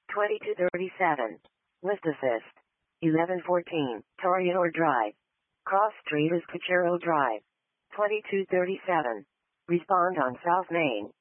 2237. List assist. 1114. Torreador Drive. Cross Street is Cachero Drive. 2237. Respond on South Main.